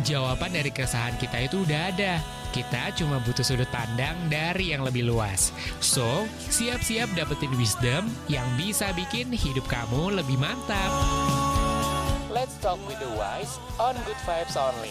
Jawaban dari keresahan kita itu udah ada. Kita cuma butuh sudut pandang dari yang lebih luas. So, siap-siap dapetin wisdom yang bisa bikin hidup kamu lebih mantap. Let's talk with the wise on Good Vibes Only.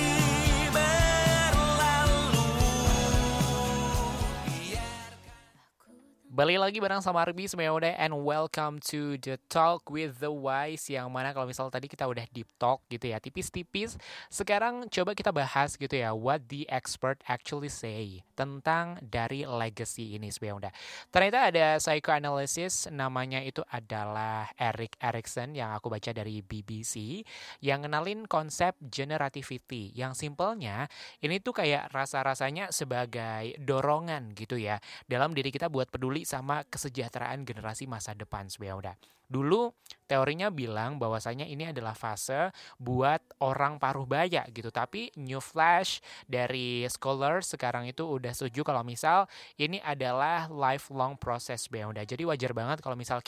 Balik lagi bareng sama Arbi Semeode and welcome to the Talk with the Wise. Yang mana kalau misal tadi kita udah deep talk gitu ya, tipis-tipis. Sekarang coba kita bahas gitu ya, what the expert actually say tentang dari legacy ini Semeode. Ternyata ada psychoanalysis, namanya itu adalah Erik Erikson yang aku baca dari BBC, yang ngenalin konsep generativity. Yang simpelnya ini tuh kayak rasa-rasanya sebagai dorongan gitu ya dalam diri kita buat peduli sama kesejahteraan generasi masa depan sebenarnya. Dulu teorinya bilang bahwasanya ini adalah fase buat orang paruh baya gitu. Tapi new flash dari scholar sekarang itu udah setuju kalau misal ini adalah lifelong process sebenarnya. Jadi wajar banget kalau misal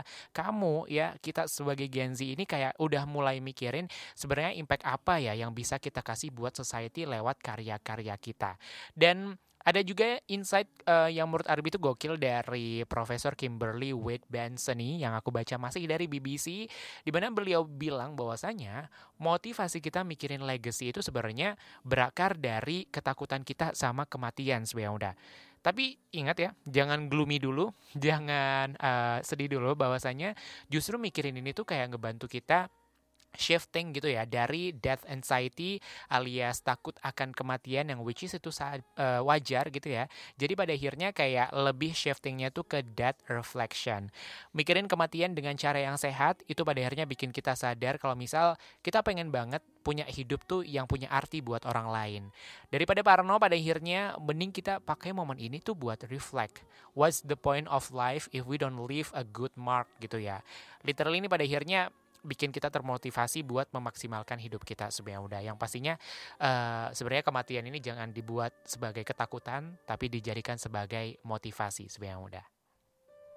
kamu ya, kita sebagai Gen Z ini kayak udah mulai mikirin sebenarnya impact apa ya yang bisa kita kasih buat society lewat karya-karya kita. Dan ada juga insight yang menurut Arbi itu gokil dari Profesor Kimberly Wade Benson yang aku baca masih dari BBC, di mana beliau bilang bahwasanya motivasi kita mikirin legacy itu sebenarnya berakar dari ketakutan kita sama kematian sebenarnya. Tapi ingat ya, jangan gloomy dulu, jangan sedih dulu, bahwasanya justru mikirin ini tuh kayak ngebantu kita shifting gitu ya dari death anxiety alias takut akan kematian yang which is itu wajar gitu ya. Jadi pada akhirnya kayak lebih shiftingnya tuh ke death reflection. Mikirin kematian dengan cara yang sehat itu pada akhirnya bikin kita sadar kalau misal kita pengen banget punya hidup tuh yang punya arti buat orang lain. Daripada parno, pada akhirnya mending kita pakai momen ini tuh buat reflect. What's the point of life if we don't leave a good mark gitu ya. Literally ini pada akhirnya bikin kita termotivasi buat memaksimalkan hidup kita sebenarnya udah. Yang pastinya sebenarnya kematian ini jangan dibuat sebagai ketakutan, tapi dijadikan sebagai motivasi sebenarnya udah.